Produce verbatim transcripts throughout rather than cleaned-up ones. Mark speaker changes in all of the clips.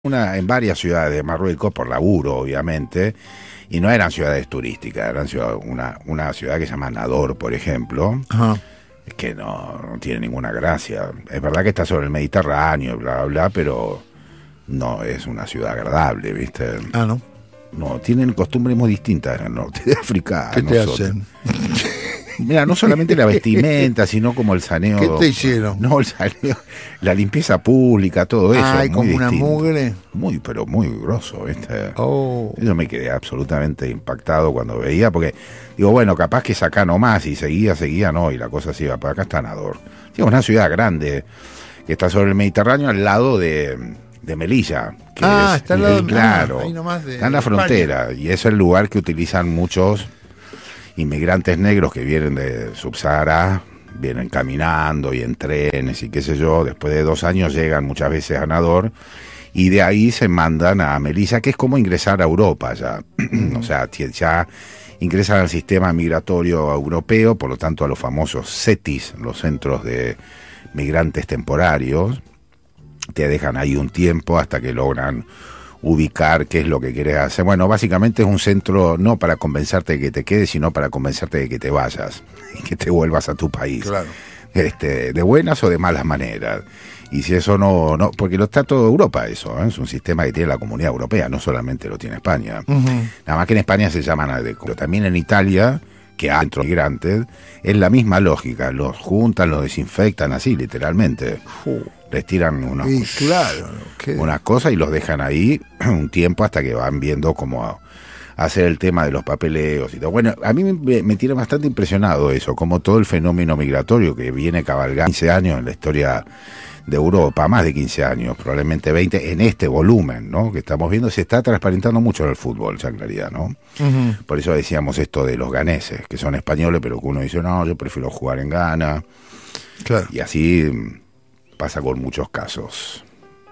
Speaker 1: Una, en varias ciudades de Marruecos, por laburo, obviamente, y no eran ciudades turísticas, eran ciudad, una, una ciudad que se llama Nador, por ejemplo,
Speaker 2: Ajá.
Speaker 1: que no, no tiene ninguna gracia. Es verdad que está sobre el Mediterráneo, bla, bla, bla, pero no es una ciudad agradable, ¿viste?
Speaker 2: Ah, ¿no?
Speaker 1: No, tienen costumbres muy distintas en el norte de África.
Speaker 2: ¿Qué te
Speaker 1: nosotros.
Speaker 2: hacen?
Speaker 1: Mira, no solamente la vestimenta, sino como el saneo.
Speaker 2: ¿Qué te hicieron?
Speaker 1: No, el saneo, la limpieza pública, todo eso.
Speaker 2: Ah, hay
Speaker 1: es muy
Speaker 2: como una
Speaker 1: distinto.
Speaker 2: mugre.
Speaker 1: Muy, pero muy grosso, ¿viste?
Speaker 2: Oh.
Speaker 1: Yo me quedé absolutamente impactado cuando veía, porque digo, bueno, capaz que es acá nomás, y seguía, seguía, no, y la cosa se iba para acá, está Nador. Sí, una ciudad grande, que está sobre el Mediterráneo, al lado de, de Melilla. Que
Speaker 2: Ah,
Speaker 1: es,
Speaker 2: está al lado de-
Speaker 1: claro,
Speaker 2: ah, ahí nomás de-
Speaker 1: está en la
Speaker 2: de España.
Speaker 1: frontera, y es el lugar que utilizan muchos inmigrantes negros que vienen de Subsahara, vienen caminando y en trenes y qué sé yo, después de dos años llegan muchas veces a Nador y de ahí se mandan a Melilla, que es como ingresar a Europa ya, o sea, ya ingresan al sistema migratorio europeo, por lo tanto a los famosos CETIs, los centros de migrantes temporarios, te dejan ahí un tiempo hasta que logran ubicar qué es lo que querés hacer. Bueno, básicamente es un centro no para convencerte de que te quedes, sino para convencerte de que te vayas y que te vuelvas a tu país.
Speaker 2: Claro.
Speaker 1: Este, de buenas o de malas maneras. Y si eso no, no, porque lo está toda Europa eso, ¿eh? Es un sistema que tiene la Comunidad Europea, no solamente lo tiene España.
Speaker 2: Ujú.
Speaker 1: Nada más que en España se llaman ADECO, pero también en Italia, que hay dentro de migrantes, es la misma lógica, los juntan, los desinfectan así, literalmente.
Speaker 2: Fu.
Speaker 1: Les tiran unos,
Speaker 2: Y claro. ¿qué?
Speaker 1: unas cosas y los dejan ahí un tiempo hasta que van viendo cómo hacer el tema de los papeleos y todo. Bueno, a mí me, me tiene bastante impresionado eso, como todo el fenómeno migratorio que viene cabalgando quince años en la historia de Europa, más de quince años, probablemente veinte, en este volumen, ¿no? Que estamos viendo, se está transparentando mucho en el fútbol, ya en claridad, ¿no?
Speaker 2: Ujú.
Speaker 1: Por eso decíamos esto de los ganeses, que son españoles, pero que uno dice, no, yo prefiero jugar en Ghana,
Speaker 2: Claro.
Speaker 1: y así pasa con muchos casos.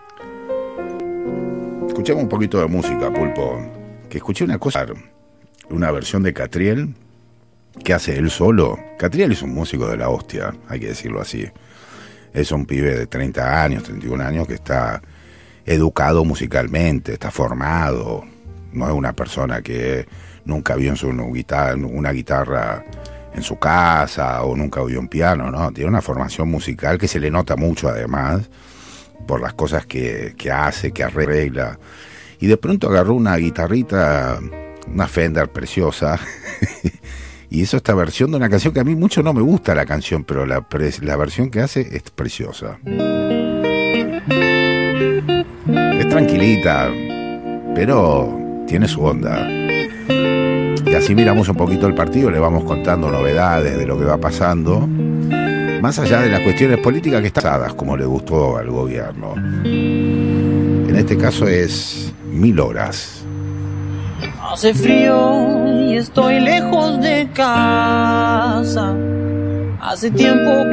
Speaker 1: Escuchemos un poquito de música, Pulpo. Que escuché una cosa, una versión de Catriel que hace él solo. Catriel es un músico de la hostia, hay que decirlo así. Es un pibe de treinta años, treinta y un años que está educado musicalmente, está formado. No es una persona que nunca vio en su guitarra, una guitarra en su casa o nunca oyó un piano, ¿no? Tiene una formación musical que se le nota mucho además por las cosas que, que hace, que arregla. Y de pronto agarró una guitarrita, una Fender preciosa, y hizo esta versión de una canción que a mí mucho no me gusta la canción, pero la, la versión que hace es preciosa. Es tranquilita, pero tiene su onda. Y así miramos un poquito el partido, le vamos contando novedades de lo que va pasando, más allá de las cuestiones políticas que están pasadas, como le gustó al gobierno. En este caso es Mil Horas.
Speaker 3: Hace frío y estoy lejos de casa. Hace tiempo